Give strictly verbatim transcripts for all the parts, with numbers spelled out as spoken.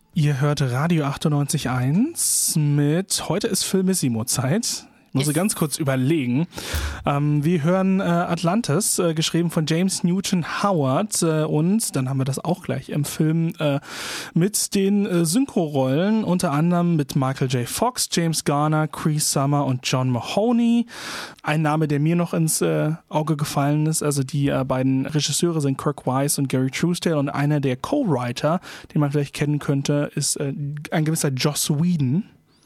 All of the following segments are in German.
Ihr hört Radio achtundneunzig Komma eins mit Heute ist Filmissimo-Zeit. Ich muss yes. ganz kurz überlegen. Ähm, wir hören äh, Atlantis, äh, geschrieben von James Newton Howard äh, und dann haben wir das auch gleich im Film äh, mit den äh, Synchro-Rollen, unter anderem mit Michael J. Fox, James Garner, Cree Summer und John Mahoney. Ein Name, der mir noch ins äh, Auge gefallen ist, also die äh, beiden Regisseure sind Kirk Wise und Gary Truesdale und einer der Co-Writer, den man vielleicht kennen könnte, ist äh, ein gewisser Joss Whedon,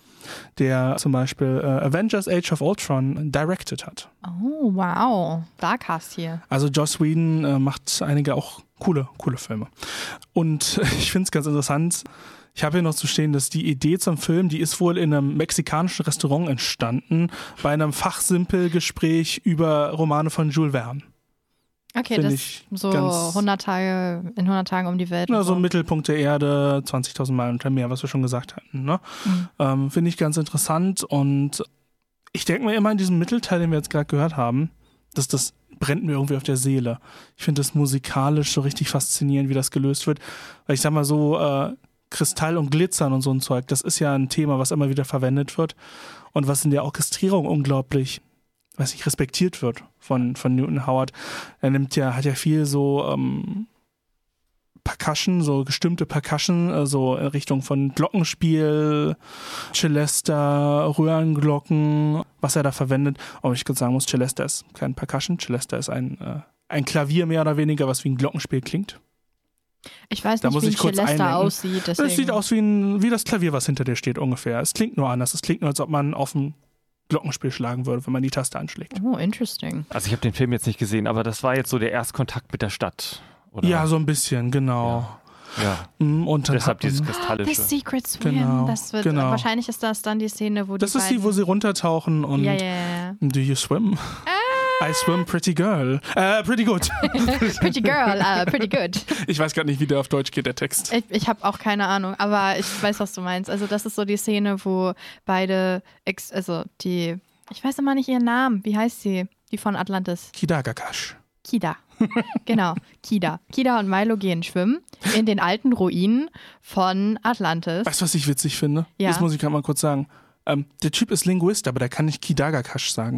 der zum Beispiel äh, Avengers Age of Ultron directed hat. Oh, wow. Darkcast hier. Also Joss Whedon äh, macht einige auch coole, coole Filme. Und ich finde es ganz interessant, ich habe hier noch zu stehen, dass die Idee zum Film, die ist wohl in einem mexikanischen Restaurant entstanden, bei einem Fachsimpelgespräch über Romane von Jules Verne. Okay, Find das so hundert Tage, in hundert Tagen um die Welt. Na, so Mittelpunkt der Erde, zwanzigtausend Meilen unter Meer, was wir schon gesagt hatten. Ne? Mhm. Ähm, Finde ich ganz interessant und ich denke mir immer in diesem Mittelteil, den wir jetzt gerade gehört haben, dass das brennt mir irgendwie auf der Seele. Ich finde das musikalisch so richtig faszinierend, wie das gelöst wird. Weil ich sag mal so, äh, Kristall und Glitzern und so ein Zeug, das ist ja ein Thema, was immer wieder verwendet wird und was in der Orchestrierung unglaublich weiß nicht, respektiert wird von, von Newton Howard. Er nimmt ja, hat ja viel so ähm, Percussion, so gestimmte Percussion, äh, so in Richtung von Glockenspiel, Celesta, Röhrenglocken, was er da verwendet. Aber ich kurz sagen muss, Celesta ist kein Percussion, Celesta ist ein, äh, ein Klavier mehr oder weniger, was wie ein Glockenspiel klingt. Ich weiß nicht, wie ein Celesta aussieht. Es sieht aus wie, ein, wie das Klavier, was hinter dir steht ungefähr. Es klingt nur anders. Es klingt nur, als ob man auf dem Glockenspiel schlagen würde, wenn man die Taste anschlägt. Oh, interesting. Also ich habe den Film jetzt nicht gesehen, aber das war jetzt so der Erstkontakt mit der Stadt, oder? Ja, so ein bisschen, genau. Ja. ja. Und dann deshalb dieses Kristallische. The Secret Swim. Genau, das wird, genau. Wahrscheinlich ist das dann die Szene, wo das die Das ist die, wo sie runtertauchen und ja, ja, ja. Do you swim? Ah. I swim pretty girl. Äh, pretty good. Pretty girl, uh, pretty good. Ich weiß gar nicht, wie der auf Deutsch geht, der Text. Ich, ich habe auch keine Ahnung, aber ich weiß, was du meinst. Also das ist so die Szene, wo beide, Ex- also die, ich weiß immer nicht ihren Namen. Wie heißt sie? Die von Atlantis. Kida Gakash. Kida. Genau, Kida. Kida und Milo gehen schwimmen in den alten Ruinen von Atlantis. Weißt du, was ich witzig finde? Ja. Das muss ich gerade mal kurz sagen. Ähm, der Typ ist Linguist, aber der kann nicht Kidagakash sagen.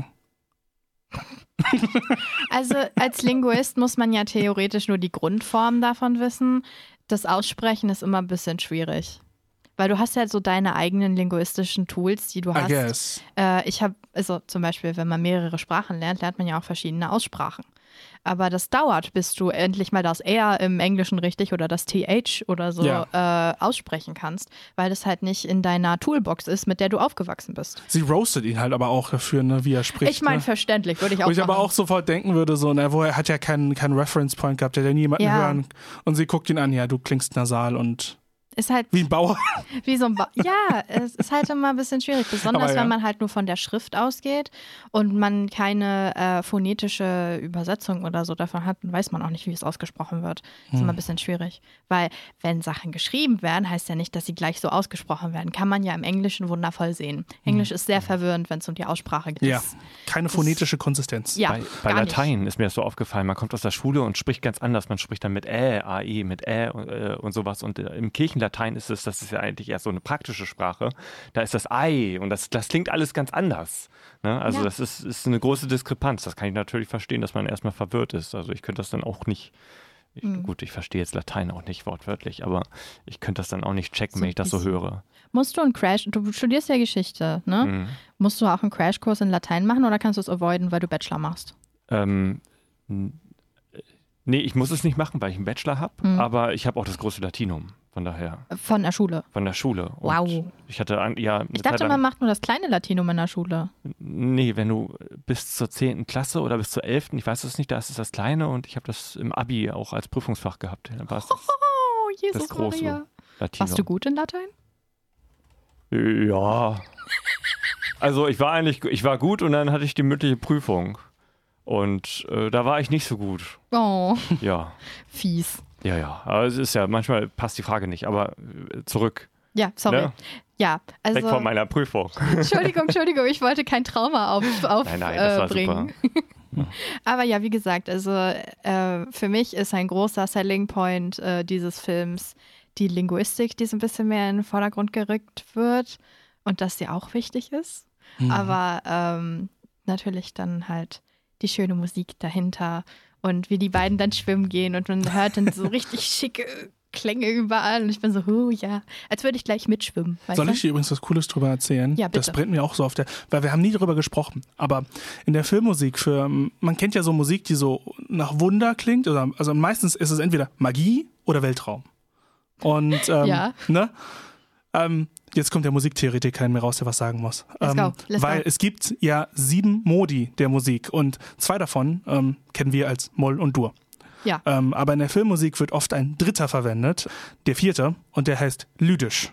Also als Linguist muss man ja theoretisch nur die Grundform davon wissen. Das Aussprechen ist immer ein bisschen schwierig. Weil du hast ja so deine eigenen linguistischen Tools, die du hast. I guess. Äh, ich habe, also zum Beispiel, wenn man mehrere Sprachen lernt, lernt man ja auch verschiedene Aussprachen. Aber das dauert, bis du endlich mal das R im Englischen richtig oder das T H oder so ja. äh, aussprechen kannst, weil das halt nicht in deiner Toolbox ist, mit der du aufgewachsen bist. Sie roastet ihn halt aber auch dafür, ne, wie er spricht. Ich meine, ne? verständlich, würde ich auch Wo ich machen. aber auch sofort denken würde, so, ne, wo er hat ja keinen keinen Reference Point gehabt, der hat ja niemanden ja. hören. Und sie guckt ihn an, ja, du klingst nasal und ist halt wie ein Bauer. Wie so ein Bauer. Ja, es ist halt immer ein bisschen schwierig, besonders ja. wenn man halt nur von der Schrift ausgeht und man keine äh, phonetische Übersetzung oder so davon hat, dann weiß man auch nicht, wie es ausgesprochen wird. Das ist hm. immer ein bisschen schwierig, weil wenn Sachen geschrieben werden, heißt ja nicht, dass sie gleich so ausgesprochen werden. Kann man ja im Englischen wundervoll sehen. Englisch hm. ist sehr verwirrend, wenn es um die Aussprache geht. Ja, keine phonetische Konsistenz. Ja, bei bei Latein nicht. ist mir das so aufgefallen, man kommt aus der Schule und spricht ganz anders. Man spricht dann mit Ä, A E, mit Ä und, äh, und sowas. Und äh, im Kirchenlatein ist es, das ist ja eigentlich eher so eine praktische Sprache, da ist das Ei und das, das klingt alles ganz anders. Ne? Also ja. das ist, ist eine große Diskrepanz. Das kann ich natürlich verstehen, dass man erstmal verwirrt ist. Also ich könnte das dann auch nicht, ich, mhm. gut, ich verstehe jetzt Latein auch nicht wortwörtlich, aber ich könnte das dann auch nicht checken, so wenn ich das so höre. Musst du einen Crash, du studierst ja Geschichte, ne? Mhm. Musst du auch einen Crashkurs in Latein machen oder kannst du es avoiden, weil du Bachelor machst? Ähm, nee, ich muss es nicht machen, weil ich einen Bachelor habe, mhm. aber ich habe auch das große Latinum. Von daher. Von der Schule? Von der Schule. Und wow. Ich hatte, an, ja. Ich dachte, Zeit man macht nur das kleine Latinum in der Schule. Nee, wenn du bis zur zehnten Klasse oder bis zur elften, ich weiß es nicht, da ist es das kleine und ich habe das im Abi auch als Prüfungsfach gehabt. Dann war es das, oh, Jesus das große Maria. Latinum. Warst du gut in Latein? Ja. Also ich war eigentlich, ich war gut und dann hatte ich die mündliche Prüfung. Und äh, da war ich nicht so gut. Oh. Ja. Fies. Ja, ja, aber es ist ja, manchmal passt die Frage nicht, aber zurück. Ja, sorry. Ne? Ja, also. Weg von meiner Prüfung. Entschuldigung, Entschuldigung, ich wollte kein Trauma auf, auf nein, nein, das war äh, bringen. Super. Aber ja, wie gesagt, also äh, für mich ist ein großer Selling Point äh, dieses Films die Linguistik, die so ein bisschen mehr in den Vordergrund gerückt wird und dass die auch wichtig ist. Mhm. Aber ähm, natürlich dann halt die schöne Musik dahinter und wie die beiden dann schwimmen gehen und man hört dann so richtig schicke Klänge überall und ich bin so, oh ja, als würde ich gleich mitschwimmen. Soll du? ich dir übrigens was Cooles drüber erzählen? Ja, bitte. Das brennt mir auch so auf der, weil wir haben nie darüber gesprochen, aber in der Filmmusik, für, man kennt ja so Musik, die so nach Wunder klingt, oder, also meistens ist es entweder Magie oder Weltraum. Und, ähm, ja. ne? Ähm, jetzt kommt der Musiktheoretiker in mir raus, der was sagen muss. Let's ähm, go. Let's weil go. es gibt ja sieben Modi der Musik und zwei davon ähm, kennen wir als Moll und Dur. Ja. Ähm, aber in der Filmmusik wird oft ein dritter verwendet, der vierte, und der heißt Lydisch.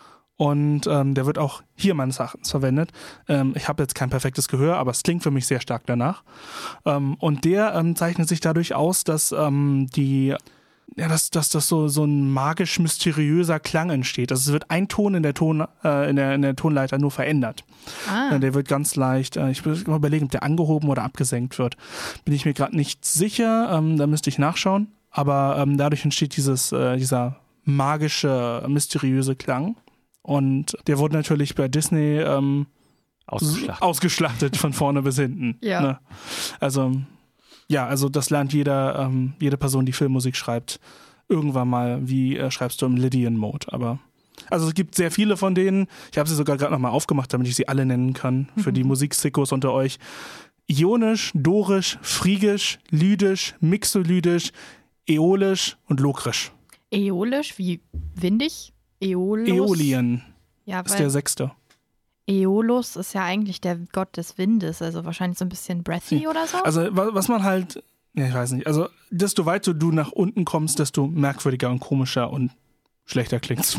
Und ähm, der wird auch hier meines Erachtens verwendet. Ähm, ich habe jetzt kein perfektes Gehör, aber es klingt für mich sehr stark danach. Ähm, und der ähm, zeichnet sich dadurch aus, dass ähm, die ja, dass, dass das so, so ein magisch-mysteriöser Klang entsteht. Also es wird ein Ton in der, Ton, äh, in der, in der Tonleiter nur verändert. Ah. Äh, der wird ganz leicht, äh, ich will mal überlegen, ob der angehoben oder abgesenkt wird. Bin ich mir gerade nicht sicher, ähm, da müsste ich nachschauen. Aber ähm, dadurch entsteht dieses, äh, dieser magische, mysteriöse Klang. Und der wurde natürlich bei Disney ähm, Ausgeschlachtet. ausgeschlachtet von vorne bis hinten. Ja. Ne? Also ja, also das lernt jeder, ähm, jede Person, die Filmmusik schreibt, irgendwann mal, wie äh, schreibst du im Lydian-Mode. Aber also es gibt sehr viele von denen. Ich habe sie sogar gerade nochmal aufgemacht, damit ich sie alle nennen kann, für die Musiksickos unter euch. Ionisch, Dorisch, Phrygisch, Lydisch, Mixolydisch, Äolisch und Lokrisch. Äolisch, wie windig? Äolus? Äolien Ja, ist weil der sechste. Äolus ist ja eigentlich der Gott des Windes, also wahrscheinlich so ein bisschen breathy Hm. oder so. Also wa- was man halt, ja, ich weiß nicht, also desto weiter du nach unten kommst, desto merkwürdiger und komischer und schlechter klingt's.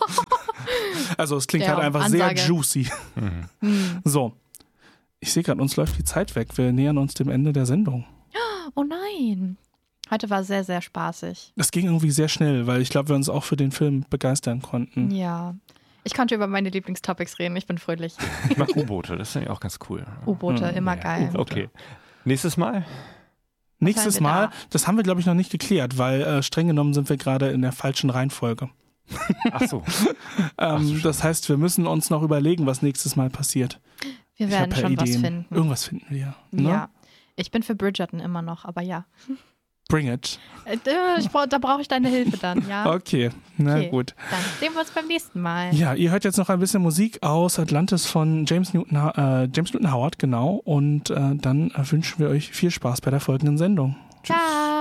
Also es klingt Ja, halt einfach Ansage. sehr juicy. Mhm. Hm. So, ich sehe gerade, uns läuft die Zeit weg. Wir nähern uns dem Ende der Sendung. Oh nein. Heute war sehr, sehr spaßig. Das ging irgendwie sehr schnell, weil ich glaube, wir uns auch für den Film begeistern konnten. Ja. Ich konnte über meine Lieblingstopics reden. Ich bin fröhlich. Ich mag U-Boote, das finde ich auch ganz cool. U-Boote, Hm, immer Ja, geil. Okay. Nächstes Mal? Nächstes haben wir Mal, da? das haben wir glaube ich noch nicht geklärt, weil äh, streng genommen sind wir gerade in der falschen Reihenfolge. Ach so. Ähm, so, das heißt, wir müssen uns noch überlegen, was nächstes Mal passiert. Wir Ich hab werden ja schon was Ideen. finden. Irgendwas finden wir. Ne? Ja. Ich bin für Bridgerton immer noch, aber ja. Bring it. Äh, Ich brauch, da brauche ich deine Hilfe dann, ja. Okay, na Okay. gut. Dann sehen wir uns beim nächsten Mal. Ja, ihr hört jetzt noch ein bisschen Musik aus Atlantis von James Newton, äh, James Newton Howard, genau. Und äh, dann äh, wünschen wir euch viel Spaß bei der folgenden Sendung.